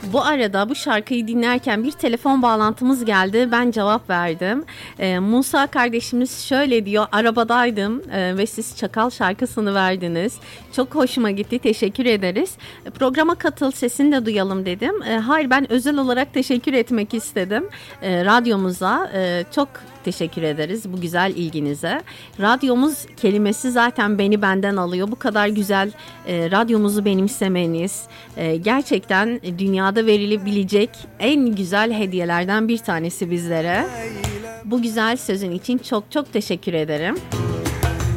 Bu arada bu şarkıyı dinlerken bir telefon bağlantımız geldi. Ben cevap verdim. Musa kardeşimiz şöyle diyor. Arabadaydım ve siz Çakal şarkısını verdiniz. Çok hoşuma gitti. Teşekkür ederiz. Programa katıl, sesini de duyalım dedim. Hayır, ben özel olarak teşekkür etmek istedim. Radyomuza çok teşekkür ederiz bu güzel ilginize. Radyomuz kelimesi zaten beni benden alıyor. Bu kadar güzel radyomuzu benimsemeniz gerçekten dünyada verilebilecek en güzel hediyelerden bir tanesi bizlere. Bu güzel sözün için çok çok teşekkür ederim.